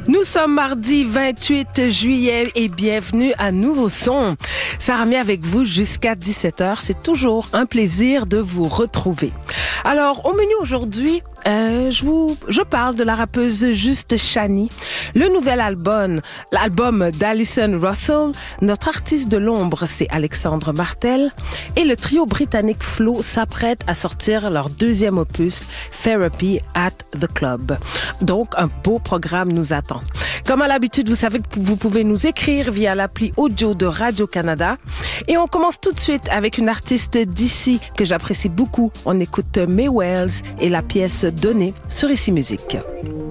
Nous sommes mardi 28 juillet et bienvenue à Nouveau Son. Sarah Mia avec vous jusqu'à 17h. C'est toujours un plaisir de vous retrouver. Alors, au menu aujourd'hui, je parle de la rappeuse Juste Chani, le nouvel l'album d'Alison Russell, notre artiste de l'ombre, c'est Alexandre Martel, et le trio britannique Flo s'apprête à sortir leur deuxième opus, Therapy at the Club. Donc, un beau programme nous attend. Comme à l'habitude, vous savez que vous pouvez nous écrire via l'appli audio de Radio-Canada. Et on commence tout de suite avec une artiste d'ici que j'apprécie beaucoup. On écoute May Wells et la pièce Donnée sur Ici Musique.